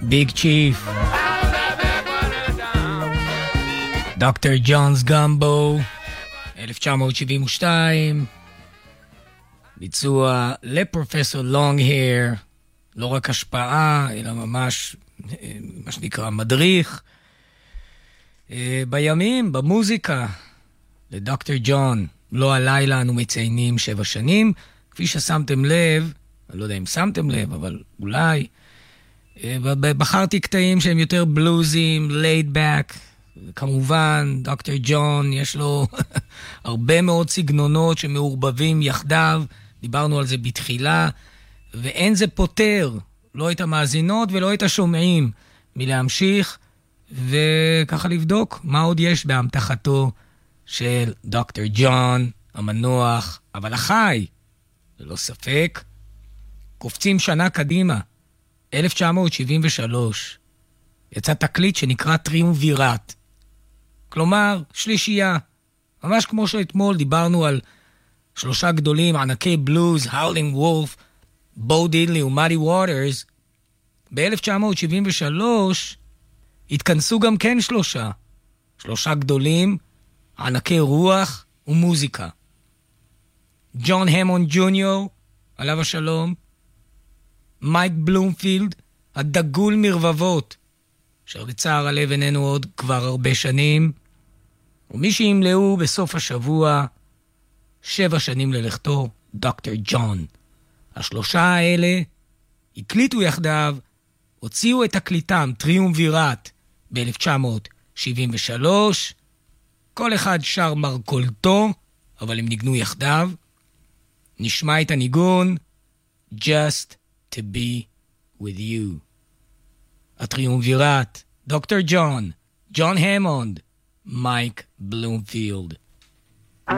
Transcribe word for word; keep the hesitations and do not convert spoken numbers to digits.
ביג צ'יף, דוקטור ג'ונס גמבו, אלף תשע מאות שבעים ושתיים, ביצוע לפרופסור לונג היר, לא רק השפעה, אלא ממש, מה שנקרא, מדריך, בימים, במוזיקה, לדוקטור ג'ון. לא הלילה אנו מציינים שבע שנים, כפי ששמתם לב, אני לא יודע אם שמתם לב, אבל אולי, בחרתי קטעים שהם יותר בלוזים, laid back, כמובן, דוקטור ג'ון, יש לו הרבה מאוד סגנונות שמעורבבים יחדיו, דיברנו על זה בתחילה, ואין זה פותר, לא את המאזינות ולא את השומעים, מלהמשיך וככה לבדוק מה עוד יש בהמתחתו של דוקטור ג'ון, המנוח, אבל החי, ללא ספק. קופצים שנה קדימה, אלף תשע מאות שבעים ושלוש, יצא תקליט שנקרא טריומווירט, כלומר שלישייה, ממש כמו שאתמול דיברנו על שלושה גדולים, ענקי בלוז, האולינג וולף, בו דידלי ומאדי ווטרס. ב-אלף תשע מאות שבעים ושלוש התכנסו גם כן שלושה, שלושה גדולים, ענקי רוח ומוזיקה. ג'ון המונד ג'וניור, עליו השלום, מייק בלומפילד, הדגול מרבבות, אשר לצער הלב איננו עוד כבר הרבה שנים, ומי שימלאו בסוף השבוע שבע שנים ללכתו, דוקטור ג'ון. השלושה האלה הקליטו יחדיו, הוציאו את תקליטם טריומווירט ב-אלף תשע מאות שבעים ושלוש, כל אחד שר מרכולתו, אבל הם ניגנו יחדיו. נשמע את הניגון Just to be with you. הטריומווירט, דוקטור ג'ון, ג'ון המונד, מייק בלומפילד.